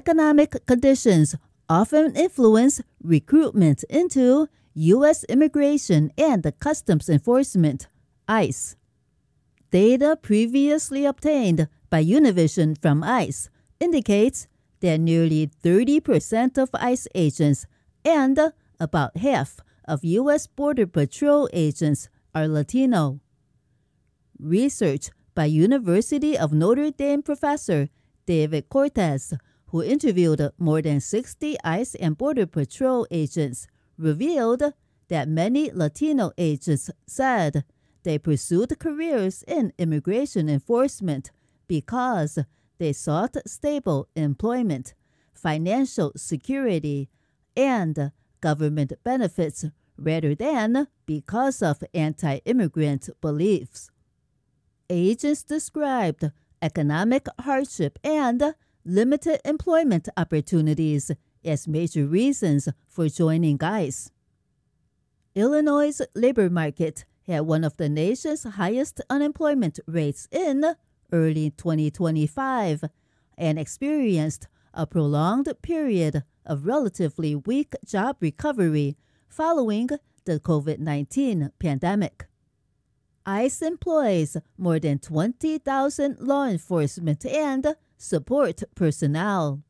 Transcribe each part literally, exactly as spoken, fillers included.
economic conditions often influence recruitment into U S Immigration and Customs Enforcement, ICE. Data previously obtained by Univision from ICE indicates that nearly thirty percent of ICE agents and about half of U S Border Patrol agents are Latino. Research by University of Notre Dame professor David Cortez, who interviewed more than sixty ICE and Border Patrol agents, revealed that many Latino agents said they pursued careers in immigration enforcement because they sought stable employment, financial security, and government benefits rather than because of anti-immigrant beliefs. Agents described economic hardship and limited employment opportunities as major reasons for joining ICE. Illinois' labor market had one of the nation's highest unemployment rates in early twenty twenty-five and experienced a prolonged period of relatively weak job recovery following the COVID nineteen pandemic. ICE employs more than twenty thousand law enforcement and support personnel.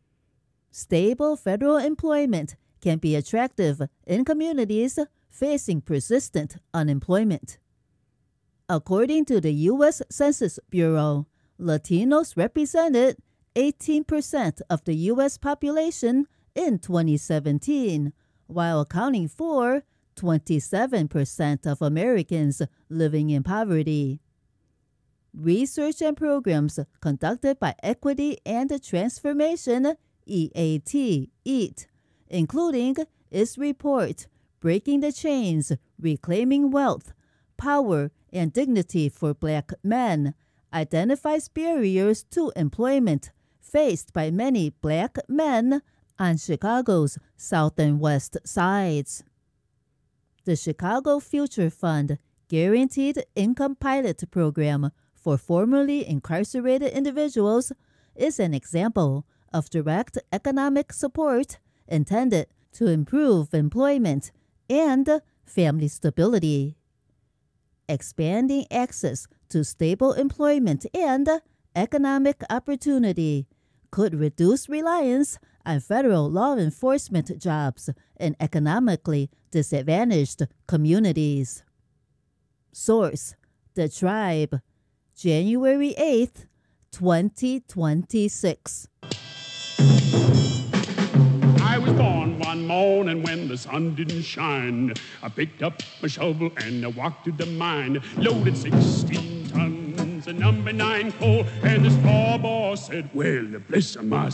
Stable federal employment can be attractive in communities facing persistent unemployment. According to the U S Census Bureau, Latinos represented eighteen percent of the U S population in twenty seventeen, while accounting for twenty-seven percent of Americans living in poverty. Research and programs conducted by Equity and Transformation, E A T, EAT, including its report, Breaking the Chains, Reclaiming Wealth, Power and Dignity for Black Men, identifies barriers to employment faced by many Black men on Chicago's South and West sides. The Chicago Future Fund Guaranteed Income Pilot Program for formerly incarcerated individuals is an example of direct economic support intended to improve employment and family stability. Expanding access to stable employment and economic opportunity could reduce reliance on federal law enforcement jobs in economically disadvantaged communities. Source: The Tribe, January eighth, twenty twenty-six. I was born one morning when the sun didn't shine. I picked up my shovel and I walked to the mine, loaded sixteen tons of number nine coal, and the straw boss said, well, bless my